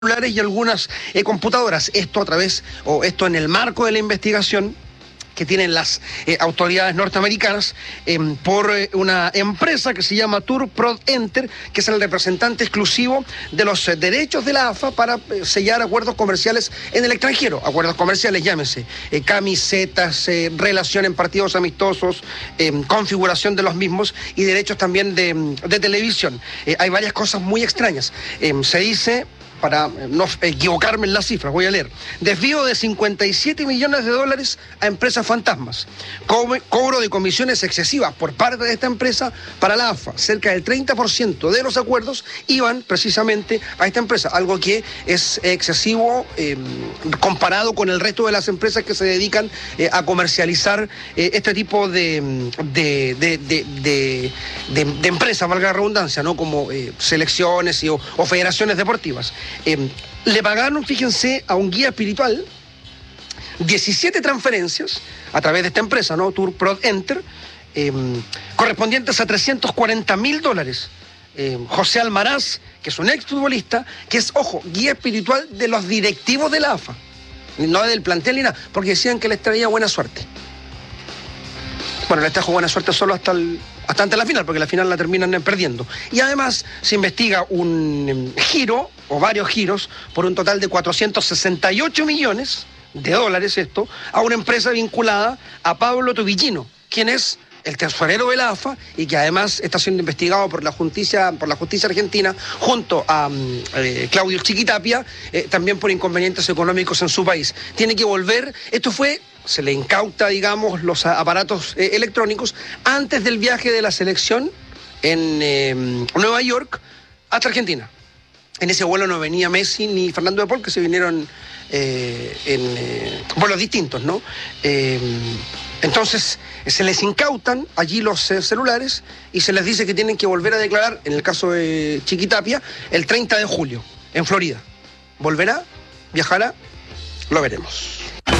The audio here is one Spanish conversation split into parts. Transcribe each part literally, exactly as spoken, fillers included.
celulares y algunas eh, computadoras. Esto a través, o esto en el marco de la investigación que tienen las eh, autoridades norteamericanas eh, por eh, una empresa que se llama Tour ProdEnter, que es el representante exclusivo de los eh, derechos de la A F A para eh, sellar acuerdos comerciales en el extranjero. Acuerdos comerciales, llámese, eh, camisetas, eh, relación en partidos amistosos, eh, configuración de los mismos y derechos también de, de televisión. Eh, hay varias cosas muy extrañas. Eh, se dice... para no equivocarme en las cifras, voy a leer. Desvío de cincuenta y siete millones de dólares a empresas fantasmas. Co cobro de comisiones excesivas por parte de esta empresa para la A F A. Cerca del treinta por ciento de los acuerdos iban precisamente a esta empresa, algo que es excesivo eh, comparado con el resto de las empresas que se dedican eh, a comercializar eh, este tipo de, de, de, de, de, de, de empresas, valga la redundancia, ¿no? Como eh, selecciones y, o, o federaciones deportivas. Eh, le pagaron, fíjense, a un guía espiritual diecisiete transferencias a través de esta empresa, ¿no? Tour ProdEnter, eh, correspondientes a trescientos cuarenta mil dólares. Eh, José Almaraz, que es un exfutbolista, que es, ojo, guía espiritual de los directivos de la A F A, no del plantel ni nada, porque decían que les traía buena suerte. Bueno, les trajo buena suerte solo hasta el, hasta antes de la final, porque la final la terminan perdiendo. Y además se investiga un giro, o varios giros, por un total de cuatrocientos sesenta y ocho millones de dólares, esto, a una empresa vinculada a Pablo Tubillino, quien es el tesorero de la A F A y que además está siendo investigado por la justicia, por la justicia argentina, junto a eh, Claudio Chiquitapia, eh, también por inconvenientes económicos en su país. Tiene que volver, esto fue... se le incauta, digamos, los aparatos eh, electrónicos antes del viaje de la selección en eh, Nueva York hasta Argentina. En ese vuelo no venía Messi ni Fernando de Paul, que se vinieron eh, en eh, vuelos distintos, ¿no? Eh, entonces, se les incautan allí los eh, celulares y se les dice que tienen que volver a declarar, en el caso de Chiquitapia, el treinta de julio, en Florida. ¿Volverá? ¿Viajará? Lo veremos.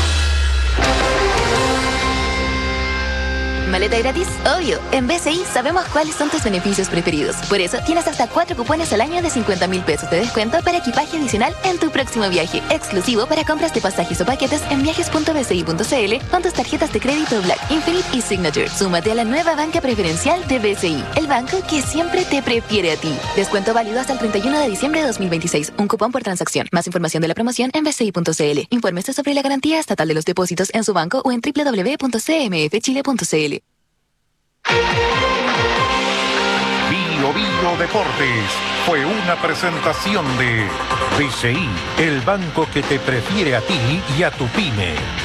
¿Maleta gratis? Obvio. En B C I sabemos cuáles son tus beneficios preferidos. Por eso tienes hasta cuatro cupones al año de cincuenta mil pesos de descuento para equipaje adicional en tu próximo viaje. Exclusivo para compras de pasajes o paquetes en viajes punto b c i punto c l con tus tarjetas de crédito Black, Infinite y Signature. Súmate a la nueva banca preferencial de B C I, el banco que siempre te prefiere a ti. Descuento válido hasta el treinta y uno de diciembre de dos mil veintiséis. Un cupón por transacción. Más información de la promoción en b c i punto c l. Infórmese sobre la garantía estatal de los depósitos en su banco o en w w w punto c m f chile punto c l. Bio Bio Deportes fue una presentación de B C I, el banco que te prefiere a ti y a tu pyme.